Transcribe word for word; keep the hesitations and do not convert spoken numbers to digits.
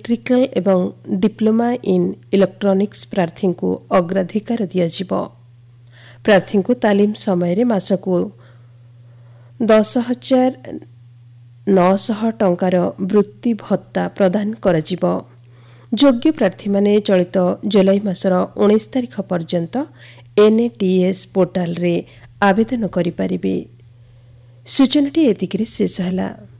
Electrical ଏବଂ diploma in electronics ପ୍ରାର୍ଥୀଙ୍କୁ ଅଗ୍ରାଧିକାର ଦିଆଯିବ। ପ୍ରାର୍ଥୀଙ୍କୁ ତାଲିମ ସମୟରେ ମାସକୁ ଦଶ ହଜାର ନଅଶହ ଟଙ୍କାର ବୃତ୍ତି ଭତ୍ତା ପ୍ରଦାନ କରାଯିବ। ଯୋଗ୍ୟ ପ୍ରାର୍ଥୀମାନେ ଚଳିତ ଜୁଲାଇ ମାସର ଉଣେଇଶ ତାରିଖ ପର୍ଯ୍ୟନ୍ତ ଏନ୍ଏଟିଏସ୍ ପୋର୍ଟାଲରେ ଆବେଦନ କରିପାରିବେ। ସୂଚନାଟି ଏତିକିରେ ଶେଷ ହେଲା।